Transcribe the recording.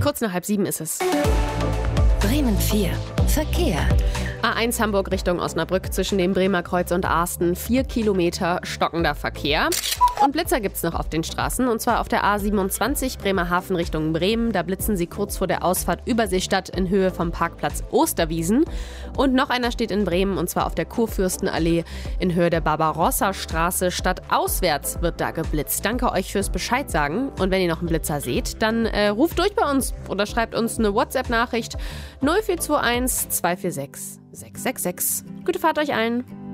Kurz nach 6:30 ist es. Bremen 4. Verkehr. A1 Hamburg Richtung Osnabrück zwischen dem Bremer Kreuz und Asten. 4 Kilometer stockender Verkehr. Und Blitzer gibt's noch auf den Straßen. Und zwar auf der A27 Bremerhaven Richtung Bremen. Da blitzen sie kurz vor der Ausfahrt Überseestadt in Höhe vom Parkplatz Osterwiesen. Und noch einer steht in Bremen, und zwar auf der Kurfürstenallee in Höhe der Barbarossa-Straße. Stadtauswärts wird da geblitzt. Danke euch fürs Bescheid sagen. Und wenn ihr noch einen Blitzer seht, dann ruft durch bei uns oder schreibt uns eine WhatsApp-Nachricht 0421 246 666. Gute Fahrt euch allen.